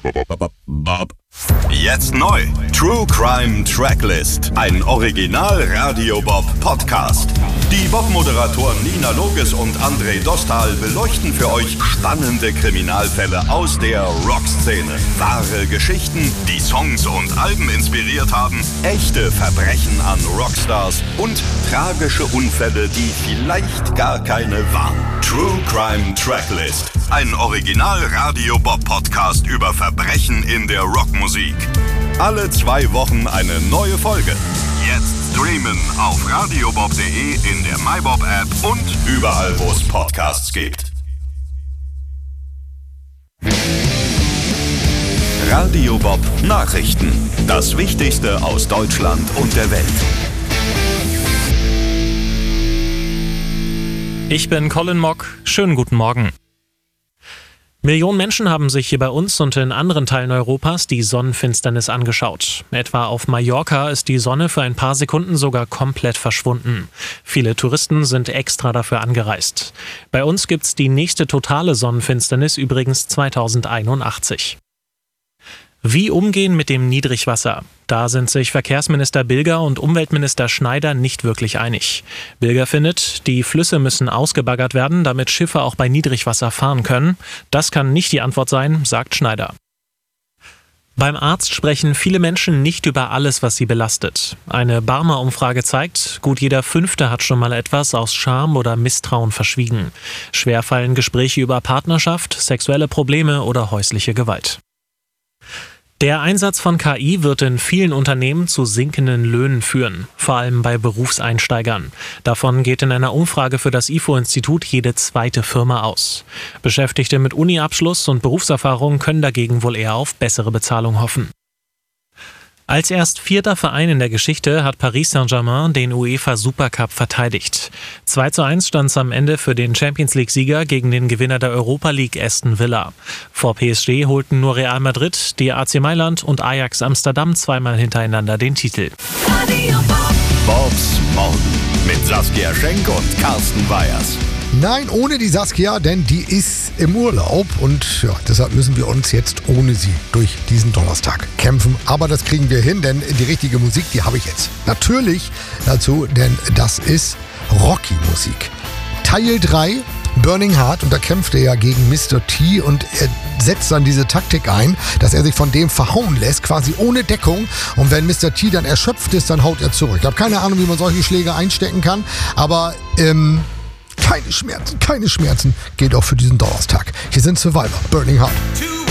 Jetzt neu. True Crime Tracklist. Ein Original Radio Bob Podcast. Die Bob-Moderatoren Nina Loges und André Dostal beleuchten für euch spannende Kriminalfälle aus der Rockszene. Wahre Geschichten, die Songs und Alben inspiriert haben, echte Verbrechen an Rockstars und tragische Unfälle, die vielleicht gar keine waren. True Crime Tracklist. Ein Original Radio Bob Podcast über Verbrechen in der Rockmusik. Alle 2 Wochen eine neue Folge. Jetzt streamen auf radiobob.de, in der MyBob-App und überall, wo es Podcasts gibt. Radio Bob Nachrichten. Das Wichtigste aus Deutschland und der Welt. Ich bin Colin Mock. Schönen guten Morgen. Millionen Menschen haben sich hier bei uns und in anderen Teilen Europas die Sonnenfinsternis angeschaut. Etwa auf Mallorca ist die Sonne für ein paar Sekunden sogar komplett verschwunden. Viele Touristen sind extra dafür angereist. Bei uns gibt's die nächste totale Sonnenfinsternis übrigens 2081. Wie umgehen mit dem Niedrigwasser? Da sind sich Verkehrsminister Bilger und Umweltminister Schneider nicht wirklich einig. Bilger findet, die Flüsse müssen ausgebaggert werden, damit Schiffe auch bei Niedrigwasser fahren können. Das kann nicht die Antwort sein, sagt Schneider. Beim Arzt sprechen viele Menschen nicht über alles, was sie belastet. Eine Barmer-Umfrage zeigt, gut jeder 5. hat schon mal etwas aus Scham oder Misstrauen verschwiegen. Schwer fallen Gespräche über Partnerschaft, sexuelle Probleme oder häusliche Gewalt. Der Einsatz von KI wird in vielen Unternehmen zu sinkenden Löhnen führen, vor allem bei Berufseinsteigern. Davon geht in einer Umfrage für das IFO-Institut jede 2. Firma aus. Beschäftigte mit Uni-Abschluss und Berufserfahrung können dagegen wohl eher auf bessere Bezahlung hoffen. Als erst 4. Verein in der Geschichte hat Paris Saint-Germain den UEFA Supercup verteidigt. 2:1 stand es am Ende für den Champions-League-Sieger gegen den Gewinner der Europa League Aston Villa. Vor PSG holten nur Real Madrid, die AC Mailand und Ajax Amsterdam zweimal hintereinander den Titel. Bobs Morgen mit Saskia Schenk und Carsten Weyers. Nein, ohne die Saskia, denn die ist im Urlaub und ja, deshalb müssen wir uns jetzt ohne sie durch diesen Donnerstag kämpfen. Aber das kriegen wir hin, denn die richtige Musik, die habe ich jetzt natürlich dazu, denn das ist Rocky-Musik. Teil 3, Burning Heart, und da kämpft er ja gegen Mr. T und er setzt dann diese Taktik ein, dass er sich von dem verhauen lässt, quasi ohne Deckung, und wenn Mr. T dann erschöpft ist, dann haut er zurück. Ich habe keine Ahnung, wie man solche Schläge einstecken kann, aber keine Schmerzen, geht auch für diesen Donnerstag. Hier sind Survivor, Burning Heart.